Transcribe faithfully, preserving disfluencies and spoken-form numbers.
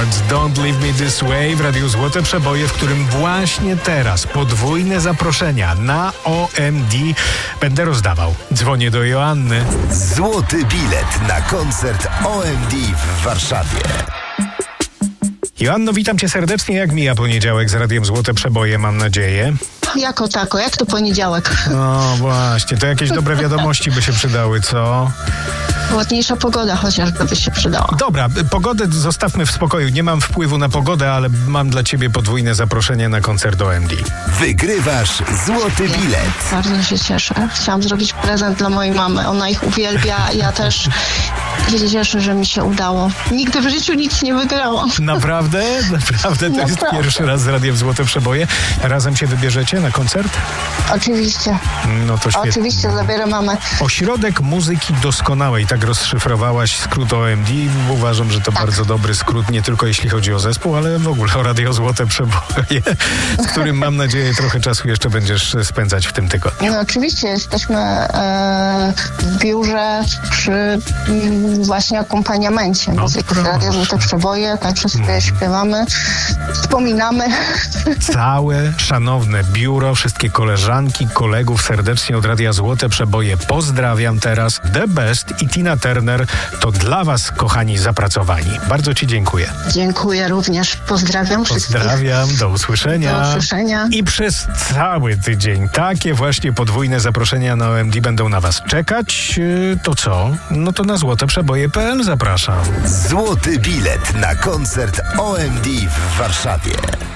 Hearts, Don't Leave Me This Way w Radiu Złote Przeboje, w którym właśnie teraz podwójne zaproszenia na O M D będę rozdawał. Dzwonię do Joanny. Złoty bilet na koncert O M D w Warszawie. Joanno, witam cię serdecznie. Jak mija poniedziałek z Radiem Złote Przeboje, mam nadzieję? Jako tako, jak to poniedziałek? No właśnie, to jakieś dobre wiadomości by się przydały, co? Ładniejsza pogoda chociażby by się przydała. Dobra, pogodę zostawmy w spokoju. Nie mam wpływu na pogodę, ale mam dla ciebie podwójne zaproszenie na koncert O M D. Wygrywasz złoty bilet. Bardzo się cieszę. Chciałam zrobić prezent dla mojej mamy. Ona ich uwielbia. Ja też się cieszę, że mi się udało. Nigdy w życiu nic nie wygrałam. Naprawdę? Naprawdę? To jest Naprawdę. pierwszy raz z Radiem Złote Przeboje. Razem się wybierzecie na koncert? Oczywiście. No to świetnie. Oczywiście zabiorę mamę. Ośrodek Muzyki Doskonałej, tak rozszyfrowałaś skrót O M D. Uważam, że to Tak. bardzo dobry skrót, nie tylko jeśli chodzi o zespół, ale w ogóle o Radio Złote Przeboje, z którym mam nadzieję trochę czasu jeszcze będziesz spędzać w tym tygodniu. No oczywiście jesteśmy e, w biurze przy mm, właśnie akompaniamencie No muzyki proszę. Radia Złote Przeboje, także sobie śpiewamy, wspominamy. Całe szanowne biuro, wszystkie koleżanki, kolegów serdecznie od Radia Złote Przeboje pozdrawiam teraz. The Best i Tina Turner to dla was, kochani, zapracowani. Bardzo ci dziękuję. Dziękuję również, pozdrawiam wszystkich. Pozdrawiam, do usłyszenia. Do usłyszenia. I przez cały tydzień takie właśnie podwójne zaproszenia na O M D będą na was czekać. Yy, To co? No to na złoteprzeboje kropka p l zapraszam. Złoty bilet na koncert O M D w Warszawie.